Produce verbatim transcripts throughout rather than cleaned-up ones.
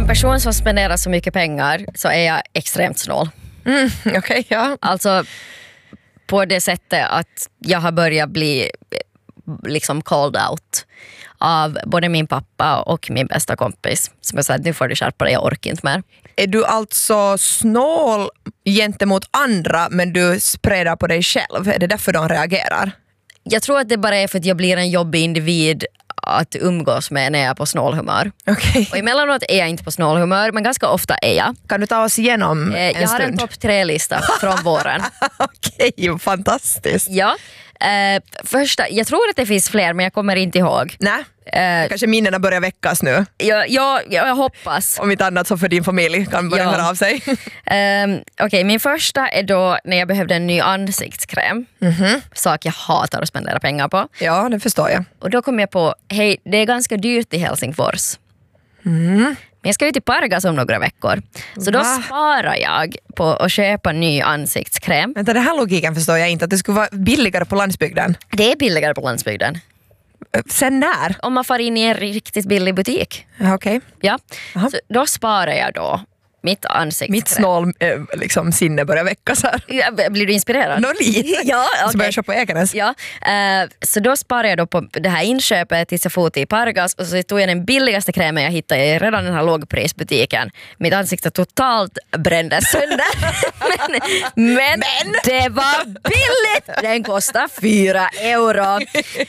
en person som spenderar så mycket pengar så är jag extremt snål. Mm, Okej, okay, ja. Alltså på det sättet att jag har börjat bli liksom called out av både min pappa och min bästa kompis. Som jag sa, nu får du skärpa dig, jag orkar inte mer. Är du alltså snål gentemot andra men du spreadar på dig själv? Är det därför de reagerar? Jag tror att det bara är för att jag blir en jobbig individ att umgås med när jag är på snålhumör. Okay. Och emellanåt är jag inte på snålhumör, men ganska ofta är jag. Kan du ta oss igenom eh, en Jag har stund? en topp tre-lista från våren. Okej, okay, fantastiskt. Ja, eh, första, jag tror att det finns fler, men jag kommer inte ihåg. Nej, eh, kanske minnena börjar väckas nu. Ja, ja, jag hoppas. Om inte annat så för din familj kan börja Ja. höra av sig. um, Okej, okay, min första är då när jag behövde en ny ansiktskräm. Mm-hmm. Sak jag hatar att spendera pengar på. Ja, det förstår jag. Och då kom jag på, hej, det är ganska dyrt i Helsingfors. Mm. Men jag ska ju till Pargas om några veckor. Så då Va? sparar jag på att köpa ny ansiktskräm. Vänta, den här logiken förstår jag inte. Att det skulle vara billigare på landsbygden. Det är billigare på landsbygden. Sen när? Om man får in i en riktigt billig butik. Ja, okej. Ja. Aha. Så då sparar jag då mitt ansiktskräm. Mitt snål äh, liksom, sinne börjar väckas här. Ja, blir du inspirerad? Nå lite. Ja, Så okej. börjar jag köpa på Ekenäs. Ja, eh, så då sparar jag då på det här inköpet tills jag får till Pargas och så tog jag den billigaste krämen jag hittade i redan den här lågprisbutiken. Mitt ansikte totalt brändes sönder. men, men, men det var billigt! Den kostar fyra euro.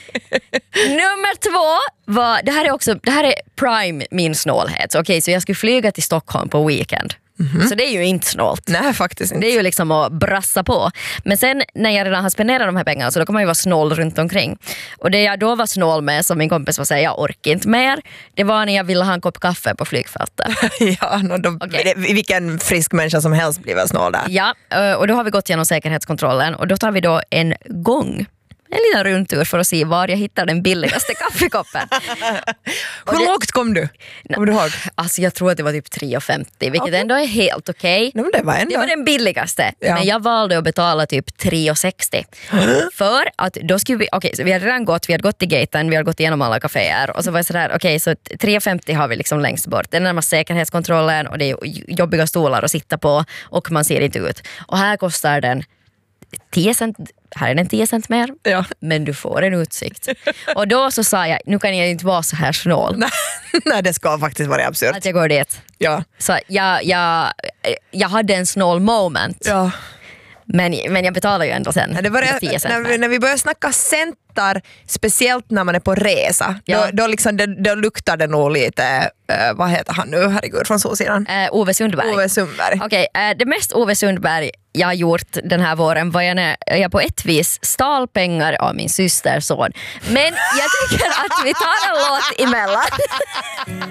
Nummer två var, det här är också, det här är prime min snålhet. Okej, okay, så jag skulle flyga till Stockholm på weekend. Mm-hmm. Så det är ju inte snålt. Nej, faktiskt inte. Det är ju liksom att brassa på. Men sen när jag redan har spenderat de här pengarna så då kan man ju vara snål runt omkring. Och det jag då var snål med, som min kompis var säga, jag orkar inte mer. Det var när jag ville ha en kopp kaffe på flygfältet. ja, no, då, Okay. det, vilken frisk människa som helst blir väl snål där. Ja, och då har vi gått igenom säkerhetskontrollen och då tar vi då en gång. En liten rundtur för att se var jag hittar den billigaste kaffekoppen. Hur det, lågt kom du? Kommer du ihåg? Alltså jag tror att det var typ tre femtio, vilket Okay. ändå är helt okej. No, det var ändå. Det var den billigaste, Ja. men jag valde att betala typ tre sextio. För att då skulle vi, okej, okay, så vi hade redan gått, vi hade gått till gaten, vi hade gått igenom alla kaféer och så var det sådär, okej, okay, så tre femtio har vi liksom längst bort. Det är närmast säkerhetskontrollen och det är jobbiga stolar att sitta på och man ser inte ut. Och här kostar den tio cent, här är den tio cent mer, Ja. men du får en utsikt. Och då så sa jag, nu kan jag inte vara så här snål. Nej, det ska faktiskt vara absurt. Att jag går dit. Ja. Så jag, jag, jag hade en snål moment. Ja. Men, men jag betalar ju ändå sen. Ja, det var det, tio cent när, vi, mer. när vi börjar snacka centar, speciellt när man är på resa, Ja. då, då, liksom, det, då luktar det nog lite, uh, vad heter han nu, herregud, från Solsidan? Uh, Ove Sundberg. Ove Sundberg. Okej, okay, uh, det mest Ove Sundberg jag har gjort den här våren var jag när jag på ett vis stal pengar av min systers son. Men jag tycker att vi tar en låt emellan.